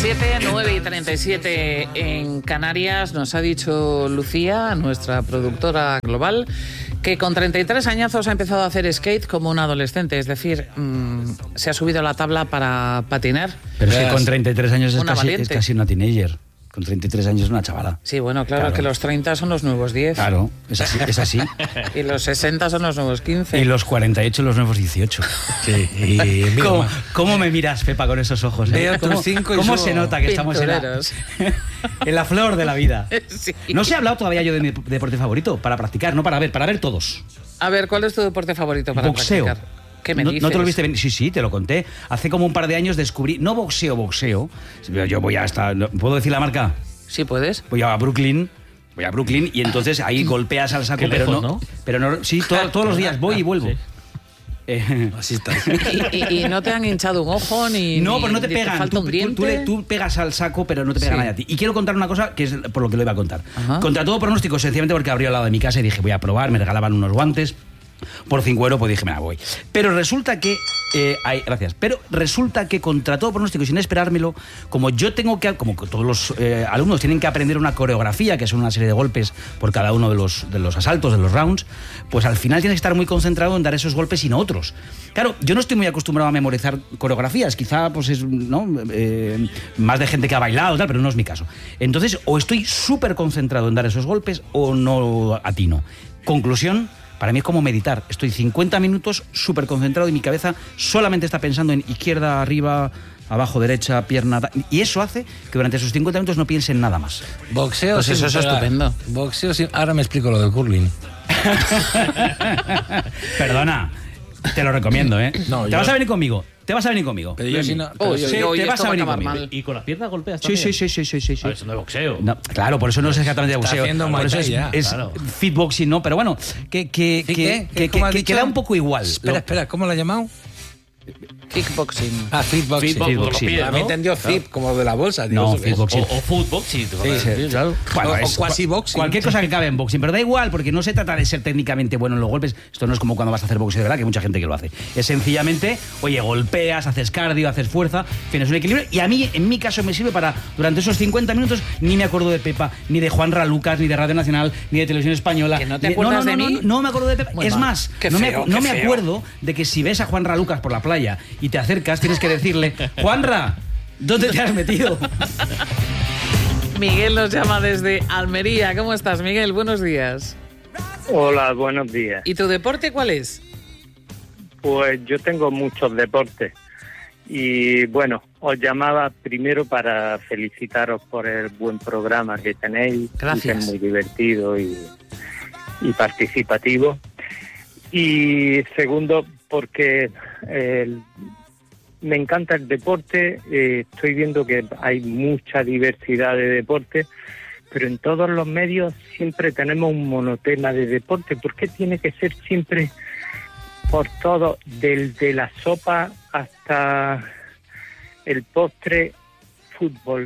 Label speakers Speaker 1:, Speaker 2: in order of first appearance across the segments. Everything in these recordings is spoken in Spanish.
Speaker 1: 7:37 en Canarias. Nos ha dicho Lucía, nuestra productora global, que con 33 añazos ha empezado a hacer skate como un adolescente. Es decir, se ha subido a la tabla para patinar.
Speaker 2: Pero es que con 33 años es
Speaker 1: valiente.
Speaker 2: casi una teenager. Con 33 años es una chavala.
Speaker 1: Sí, bueno, claro, que los 30 son los nuevos 10.
Speaker 2: Claro, es así.
Speaker 1: Y los 60 son los nuevos 15.
Speaker 2: Y los 48 los nuevos 18.
Speaker 3: Sí. Y mira,
Speaker 2: ¿Cómo me miras, Pepa, con esos ojos?
Speaker 3: Veo tus 5 y
Speaker 2: ¿Cómo
Speaker 3: yo...
Speaker 2: se nota que estamos en la flor de la vida?
Speaker 1: Sí.
Speaker 2: No se ha hablado todavía yo de mi deporte favorito para practicar, no para ver todos.
Speaker 1: A ver, ¿cuál es tu deporte favorito para
Speaker 2: Boxeo.
Speaker 1: practicar? ¿Qué me dices?
Speaker 2: ¿No te lo viste venir? Sí, te lo conté. Hace como un par de años descubrí, no boxeo. Yo voy hasta... ¿Puedo decir la marca?
Speaker 1: Sí, puedes.
Speaker 2: Voy a Brooklyn y entonces ahí golpeas al saco, pero no, sí, todos los días voy y vuelvo.
Speaker 3: Sí. Así está.
Speaker 1: ¿Y no te han hinchado un ojo ni
Speaker 2: No, pues no te
Speaker 1: ni
Speaker 2: pegan.
Speaker 1: falta un diente?
Speaker 2: Tú pegas al saco, pero no te pega
Speaker 1: Sí.
Speaker 2: nadie a ti. Y quiero contar una cosa que es por lo que lo iba a contar.
Speaker 1: Ajá.
Speaker 2: Contra todo pronóstico, sencillamente porque abrió al lado de mi casa y dije, voy a probar, me regalaban unos guantes. Por 5 euros, pues dije, me voy. Pero resulta que... gracias. Pero resulta que contra todo pronóstico, sin esperármelo, como todos los alumnos tienen que aprender una coreografía, que son una serie de golpes por cada uno de los asaltos, de los rounds, pues al final tienes que estar muy concentrado en dar esos golpes y no otros. Claro, yo no estoy muy acostumbrado a memorizar coreografías, quizá pues es más de gente que ha bailado, tal, pero no es mi caso. Entonces, o estoy súper concentrado en dar esos golpes o no atino. Conclusión... Para mí es como meditar. Estoy 50 minutos súper concentrado y mi cabeza solamente está pensando en izquierda, arriba, abajo, derecha, pierna... Y eso hace que durante esos 50 minutos no piense en nada más.
Speaker 3: Boxeo,
Speaker 1: Pues eso es estupendo.
Speaker 3: Boxeo, ahora me explico lo del curling.
Speaker 2: Perdona, te lo recomiendo, ¿eh?
Speaker 3: No,
Speaker 2: Te vas a venir conmigo.
Speaker 3: Pero yo si no...
Speaker 2: te vas a venir conmigo.
Speaker 4: ¿Y con las piernas golpeas
Speaker 2: Sí.
Speaker 4: también? Sí. Eso no es boxeo.
Speaker 2: No, claro, por eso no es exactamente de
Speaker 3: Está
Speaker 2: boxeo.
Speaker 3: haciendo
Speaker 2: Por
Speaker 3: Muay
Speaker 2: eso
Speaker 3: Thai ya,
Speaker 2: es
Speaker 4: claro.
Speaker 2: fitboxing, ¿no? Pero bueno,
Speaker 3: ¿Cómo has
Speaker 2: que
Speaker 3: dicho?
Speaker 2: da un poco igual.
Speaker 3: Espera, ¿cómo lo has llamado?
Speaker 1: Kickboxing.
Speaker 3: Ah, fitboxing.
Speaker 4: Fitbox con los
Speaker 2: Sí.
Speaker 4: pies,
Speaker 3: A mí
Speaker 4: ¿no?
Speaker 3: entendió fit, como de la bolsa.
Speaker 2: No,
Speaker 3: Digo,
Speaker 2: fitboxing.
Speaker 4: O footboxing.
Speaker 3: Sí,
Speaker 4: claro.
Speaker 2: Bueno,
Speaker 3: o quasi boxing.
Speaker 2: Cualquier cosa que cabe en boxing, pero da igual, porque no se trata de ser técnicamente bueno en los golpes. Esto no es como cuando vas a hacer boxeo de verdad, que hay mucha gente que lo hace. Es sencillamente, oye, golpeas, haces cardio, haces fuerza, tienes un equilibrio. Y a mí, en mi caso, me sirve para, durante esos 50 minutos, ni me acuerdo de Pepa, ni de Juanra Lucas, ni de Radio Nacional, ni de Televisión Española.
Speaker 1: ¿Que no te acuerdas de mí?
Speaker 2: No me acuerdo de Pepa.
Speaker 1: Muy
Speaker 2: Es
Speaker 1: mal.
Speaker 2: más,
Speaker 1: Qué
Speaker 2: no
Speaker 1: feo,
Speaker 2: me
Speaker 1: qué feo.
Speaker 2: acuerdo de que si ves a Juanra Lucas por la playa y te acercas, tienes que decirle, Juanra, ¿dónde te has metido?
Speaker 1: Miguel nos llama desde Almería. ¿Cómo estás, Miguel? Buenos días.
Speaker 5: Hola, buenos días.
Speaker 1: ¿Y tu deporte cuál es?
Speaker 5: Pues yo tengo muchos deportes y bueno, os llamaba primero para felicitaros por el buen programa que tenéis.
Speaker 1: Gracias.
Speaker 5: Que es muy divertido y participativo. Y segundo, porque me encanta el deporte, estoy viendo que hay mucha diversidad de deportes, pero en todos los medios siempre tenemos un monotema de deporte. ¿Por qué tiene que ser siempre por todo, desde la sopa hasta el postre, fútbol?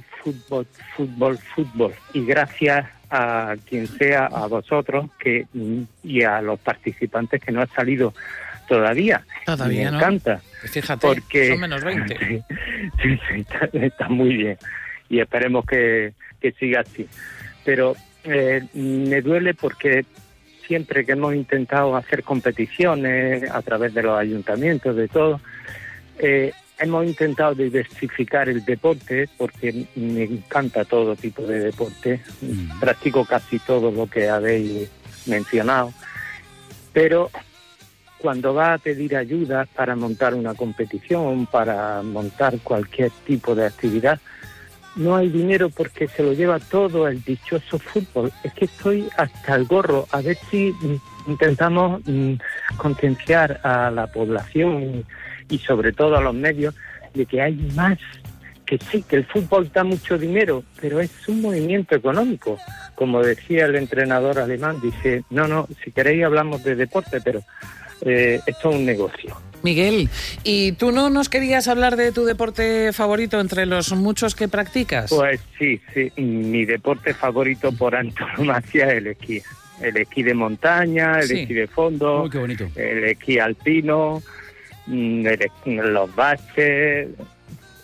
Speaker 5: Y gracias a quien sea, a vosotros y a los participantes que no han salido todavía.
Speaker 1: Todavía
Speaker 5: me
Speaker 1: no.
Speaker 5: encanta.
Speaker 1: Fíjate,
Speaker 5: Porque
Speaker 1: son menos 20.
Speaker 5: Sí, está muy bien y esperemos que siga así. Pero me duele porque siempre que hemos intentado hacer competiciones a través de los ayuntamientos, de todo, hemos intentado diversificar el deporte porque me encanta todo tipo de deporte. Practico casi todo lo que habéis mencionado, pero cuando va a pedir ayuda para montar una competición, para montar cualquier tipo de actividad, no hay dinero porque se lo lleva todo el dichoso fútbol. Es que estoy hasta el gorro. A ver si intentamos concienciar a la población y sobre todo a los medios de que hay más, que sí, que el fútbol da mucho dinero, pero es un movimiento económico. Como decía el entrenador alemán, dice, no, si queréis hablamos de deporte, pero esto es un negocio.
Speaker 1: Miguel, ¿y tú no nos querías hablar de tu deporte favorito entre los muchos que practicas?
Speaker 5: Pues sí, mi deporte favorito por antonomasia es el esquí. El esquí de montaña, el esquí de fondo,
Speaker 2: Uy, qué bonito.
Speaker 5: el esquí alpino, los baches,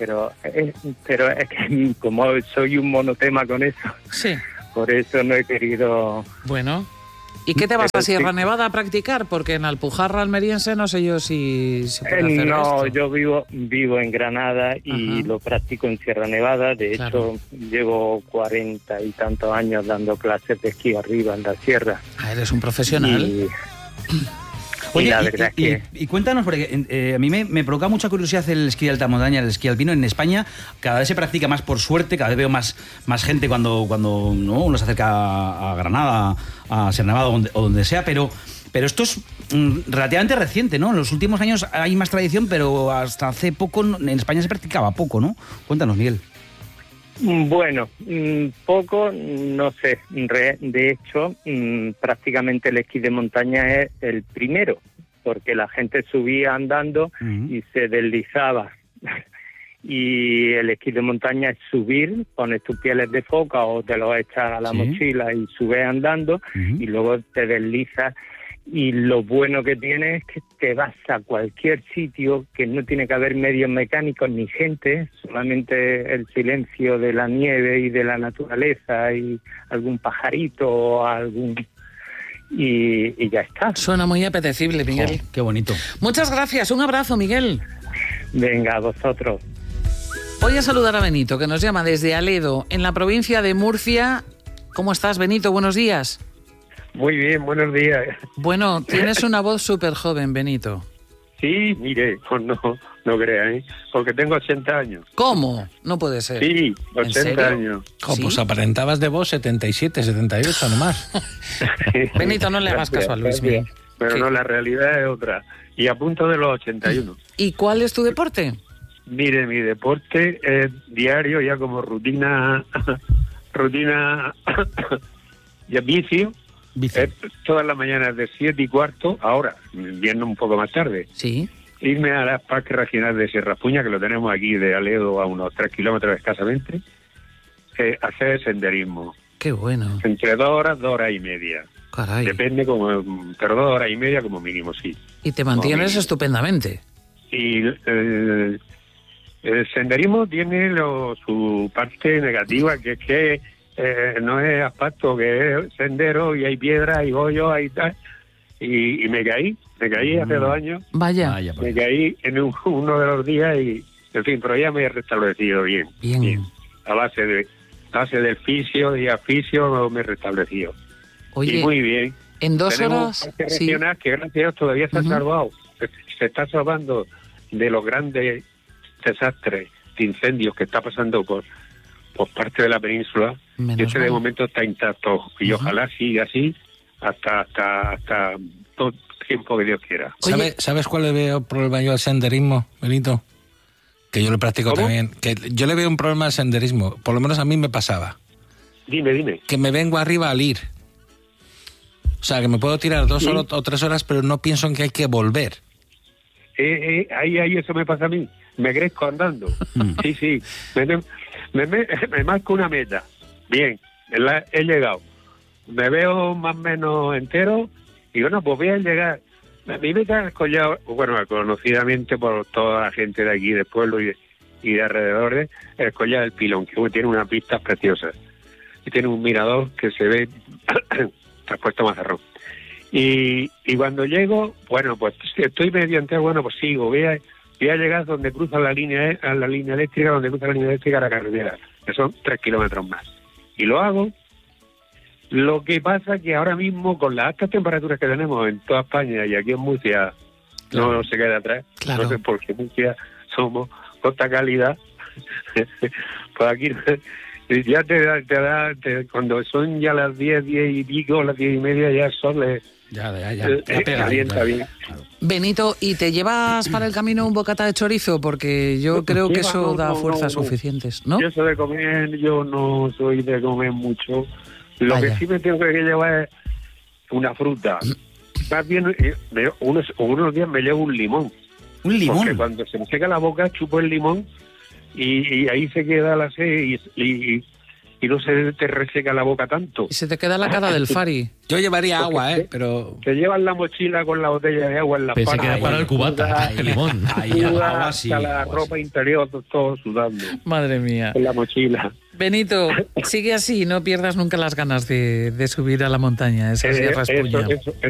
Speaker 5: pero es que como soy un monotema con eso,
Speaker 1: Sí.
Speaker 5: por eso no he querido...
Speaker 1: Bueno. ¿Y qué te vas a
Speaker 5: Pero sí.
Speaker 1: Sierra Nevada a practicar? Porque en Alpujarra almeriense no sé yo si se puede hacer
Speaker 5: No,
Speaker 1: esto.
Speaker 5: yo vivo en Granada y
Speaker 1: Ajá.
Speaker 5: lo practico en Sierra Nevada. De
Speaker 1: Claro.
Speaker 5: hecho, llevo 40 y tantos años dando clases de esquí arriba en la sierra.
Speaker 1: Ah, eres un profesional.
Speaker 5: Y
Speaker 2: Oye,
Speaker 5: la verdad es que...
Speaker 2: y cuéntanos, porque a mí me provoca mucha curiosidad el esquí de alta montaña, el esquí alpino. En España cada vez se practica más, por suerte, cada vez veo más gente cuando ¿no? uno se acerca a Granada, a Sierra Nevada o donde sea, pero esto es relativamente reciente, ¿no? En los últimos años hay más tradición, pero hasta hace poco en España se practicaba poco, ¿no? Cuéntanos, Miguel.
Speaker 5: Bueno, poco, no sé. De hecho, prácticamente el esquí de montaña es el primero, porque la gente subía andando y se deslizaba. Y el esquí de montaña es subir, pones tus pieles de foca o te lo echas a la
Speaker 2: Sí.
Speaker 5: mochila y subes andando y luego te deslizas. Y lo bueno que tiene es que te vas a cualquier sitio, que no tiene que haber medios mecánicos ni gente, solamente el silencio de la nieve y de la naturaleza y algún pajarito o algún... Y ya está.
Speaker 1: Suena muy apetecible, Miguel.
Speaker 2: Oh, qué bonito.
Speaker 1: Muchas gracias. Un abrazo, Miguel.
Speaker 5: Venga, vosotros.
Speaker 1: Voy a saludar a Benito, que nos llama desde Aledo, en la provincia de Murcia. ¿Cómo estás, Benito? Buenos días.
Speaker 6: Muy bien, buenos días.
Speaker 1: Bueno, tienes una voz súper joven, Benito.
Speaker 6: Sí, mire, pues no crean, ¿eh? Porque tengo 80 años.
Speaker 1: ¿Cómo? No puede ser.
Speaker 6: Sí,
Speaker 1: ¿En
Speaker 6: 80
Speaker 1: serio?
Speaker 6: años.
Speaker 3: Jo,
Speaker 1: ¿Sí?
Speaker 3: pues aparentabas de vos 77, 78 nomás.
Speaker 1: Benito, no le hagas caso a Luis Miguel.
Speaker 6: Pero
Speaker 1: ¿Qué?
Speaker 6: no, la realidad es otra. Y a punto de los 81.
Speaker 1: ¿Y cuál es tu deporte?
Speaker 6: Mire, mi deporte es diario, ya como rutina y vicio.
Speaker 2: Bici.
Speaker 6: Todas las mañanas de 7:15, ahora, viendo un poco más tarde,
Speaker 1: Sí.
Speaker 6: irme al Parque Regional de Sierra Puña, que lo tenemos aquí de Aledo a unos 3 kilómetros escasamente, hacer senderismo.
Speaker 1: Qué bueno.
Speaker 6: Entre 2 horas y media.
Speaker 1: Caray.
Speaker 6: Depende, pero 2 horas y media como mínimo, sí.
Speaker 1: Y te mantienes
Speaker 6: mínimo.
Speaker 1: estupendamente.
Speaker 6: Y el senderismo tiene su parte negativa, que es que no es asfalto, que es sendero y hay piedras y hoyos y tal. Y me caí hace 2 años.
Speaker 1: Vaya.
Speaker 2: Vaya,
Speaker 6: Me caí en uno de los días y, en fin, pero ya me he restablecido bien.
Speaker 1: Bien.
Speaker 6: A base del fisio y afisio me he restablecido.
Speaker 1: Oye,
Speaker 6: Y muy bien.
Speaker 1: en 2
Speaker 6: Tenemos
Speaker 1: horas...
Speaker 6: un parque
Speaker 1: Sí.
Speaker 6: regional que gracias a Dios todavía está
Speaker 1: Ujú.
Speaker 6: salvado. Se está salvando de los grandes desastres de incendios que está pasando por parte de la península.
Speaker 1: Menos
Speaker 6: Y este de
Speaker 1: mal.
Speaker 6: momento está intacto. Y ojalá siga así hasta todo el tiempo que Dios quiera.
Speaker 1: Oye.
Speaker 3: ¿Sabes cuál le veo problema yo al senderismo, Benito? Que yo lo practico
Speaker 6: ¿Cómo?
Speaker 3: también. Que yo le veo un problema al senderismo. Por lo menos a mí me pasaba.
Speaker 6: Dime.
Speaker 3: Que me vengo arriba al ir. O sea, que me puedo tirar 2 horas o 3 horas, pero no pienso en que hay que volver.
Speaker 6: Ahí eso me pasa a mí. Me crezco andando. Sí. Me marco una meta. Bien, he llegado. Me veo más o menos entero y bueno, pues voy a llegar. Mi meta es Collado, bueno, conocidamente por toda la gente de aquí, del pueblo y de alrededores, el Collado del Pilón, que tiene unas vistas preciosas. Y tiene un mirador que se ve traspuesto Mazarrón. Y cuando llego, bueno, pues estoy medio entero, bueno, pues sigo, voy a llegar donde cruza la línea eléctrica, a la carretera, que son 3 kilómetros más. Y lo hago. Lo que pasa que ahora mismo, con las altas temperaturas que tenemos en toda España y aquí en Murcia,
Speaker 1: Claro.
Speaker 6: no se queda atrás.
Speaker 1: Claro.
Speaker 6: No sé por qué Murcia somos costa cálida. Pues aquí ya te da, cuando son ya las 10 y pico, las 10 y media, ya el sol
Speaker 2: Ya
Speaker 6: pega, calienta bien.
Speaker 1: Benito, ¿y te llevas para el camino un bocata de chorizo? Porque yo creo que eso da fuerzas suficientes, ¿no?
Speaker 6: Yo soy de comer, yo no soy de comer mucho. Lo
Speaker 1: Vaya.
Speaker 6: que sí me tengo que llevar es una fruta. Más bien, unos días me llevo un limón.
Speaker 2: Un limón.
Speaker 6: Porque cuando se me seca la boca, chupo el limón y ahí se queda la sed y no se te reseca la boca tanto.
Speaker 1: Y se te queda la cara del Fari.
Speaker 3: Yo llevaría agua, pero...
Speaker 6: Te llevas la mochila con la botella de agua en la
Speaker 7: Pero se
Speaker 6: espalda.
Speaker 7: queda para el cubata, el limón.
Speaker 2: Ahí,
Speaker 6: Suda
Speaker 2: agua sí,
Speaker 6: hasta la
Speaker 2: agua
Speaker 6: ropa
Speaker 2: sí.
Speaker 6: interior, todo sudando
Speaker 1: Madre mía.
Speaker 6: en la mochila.
Speaker 1: Benito, sigue así, no pierdas nunca las ganas de subir a la montaña, esa sierra
Speaker 6: Eso,
Speaker 1: Espuña.
Speaker 6: eso